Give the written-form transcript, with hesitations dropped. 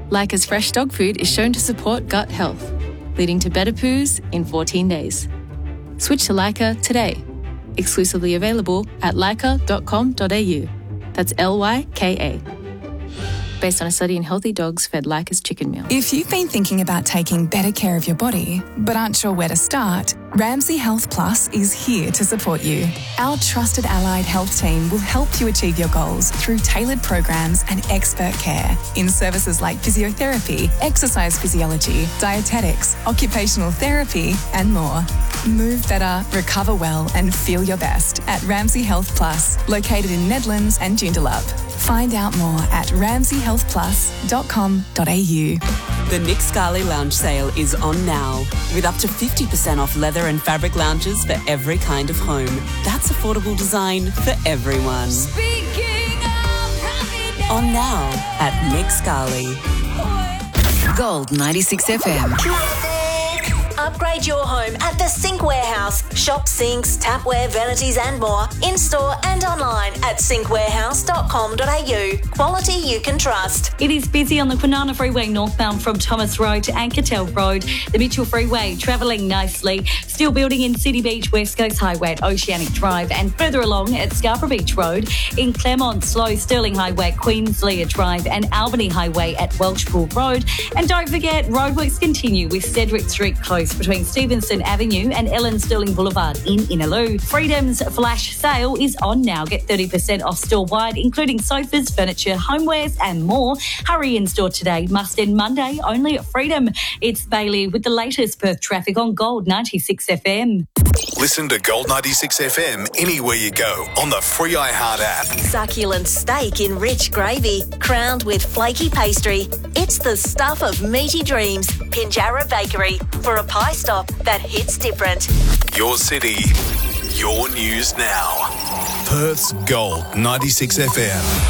Leica's fresh dog food is shown to support gut health, leading to better poos in 14 days. Switch to Leica today. Exclusively available at leica.com.au. That's Lyka. Based on a study in healthy dogs fed Leica's chicken meal. If you've been thinking about taking better care of your body, but aren't sure where to start, Ramsay Health Plus is here to support you. Our trusted allied health team will help you achieve your goals through tailored programs and expert care in services like physiotherapy, exercise physiology, dietetics, occupational therapy, and more. Move better, recover well, and feel your best at Ramsay Health Plus, located in Nedlands and Joondalup. Find out more at ramsayhealthplus.com.au. The Nick Scali Lounge sale is on now, with up to 50% off leather and fabric lounges for every kind of home. That's affordable design for everyone. On now at Nick Scali. Gold 96 FM. Upgrade your home at the Sink Warehouse. Shop sinks, tapware, vanities and more in-store and online at sinkwarehouse.com.au. Quality you can trust. It is busy on the Kwinana Freeway northbound from Thomas Road to Ankertel Road. The Mitchell Freeway travelling nicely. Still building in City Beach, West Coast Highway at Oceanic Drive, and further along at Scarborough Beach Road. In Claremont, slow Stirling Highway at Queensleigh Drive and Albany Highway at Welshpool Road. And don't forget, roadworks continue with Cedric Street close between Stevenson Avenue and Ellen Stirling Boulevard in Innaloo. Freedom's flash sale is on now. Get 30% off store-wide, including sofas, furniture, homewares and more. Hurry in store today. Must end Monday, only at Freedom. It's Bailey with the latest Perth traffic on Gold 96 FM. Listen to Gold 96 FM anywhere you go on the free iHeart app. Succulent steak in rich gravy, crowned with flaky pastry. It's the stuff of meaty dreams. Pinjarra Bakery, for a pie stop that hits different. Your city, your news now. Perth's Gold 96 FM.